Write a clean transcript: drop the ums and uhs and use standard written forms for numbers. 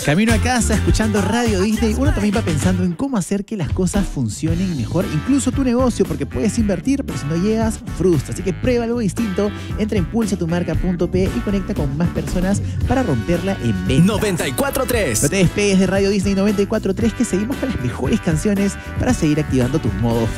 Camino a casa, escuchando Radio Disney, uno también va pensando en cómo hacer que las cosas funcionen mejor, incluso tu negocio, porque puedes invertir, pero si no llegas, frustra. Así que prueba algo distinto, entra a impulsatumarca.pe y conecta con más personas para romperla en ventas. 94.3. No te despegues de Radio Disney 94.3, que seguimos con las mejores canciones para seguir activando tus modos